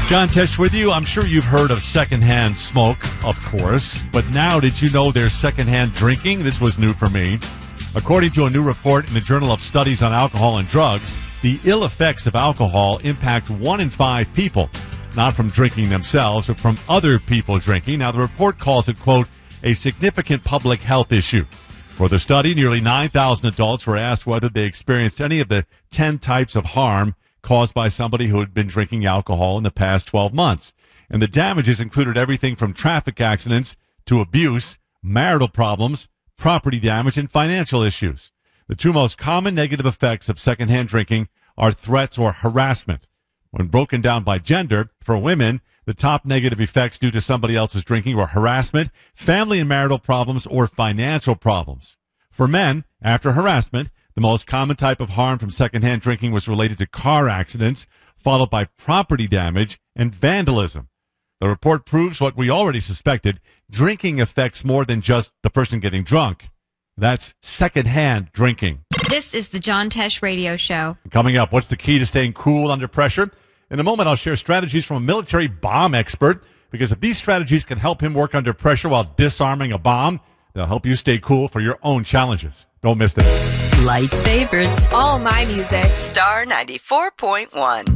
John Tesh with you. I'm sure you've heard of secondhand smoke, of course. But now, did you know there's secondhand drinking? This was new for me. According to a new report in the Journal of Studies on Alcohol and Drugs, the ill effects of alcohol impact 1 in 5 people, not from drinking themselves, but from other people drinking. Now, the report calls it, quote, a significant public health issue. For the study, nearly 9,000 adults were asked whether they experienced any of the 10 types of harm caused by somebody who had been drinking alcohol in the past 12 months. And the damages included everything from traffic accidents to abuse, marital problems, property damage, and financial issues. The 2 most common negative effects of secondhand drinking are threats or harassment. When broken down by gender, for women, the top negative effects due to somebody else's drinking were harassment, family and marital problems, or financial problems. For men, after harassment, the most common type of harm from secondhand drinking was related to car accidents, followed by property damage and vandalism. The report proves what we already suspected. Drinking affects more than just the person getting drunk. That's secondhand drinking. This is the John Tesh Radio Show. Coming up, what's the key to staying cool under pressure? In a moment, I'll share strategies from a military bomb expert, because if these strategies can help him work under pressure while disarming a bomb, they'll help you stay cool for your own challenges. Don't miss this. Light favorites. All my music. Star 94.1.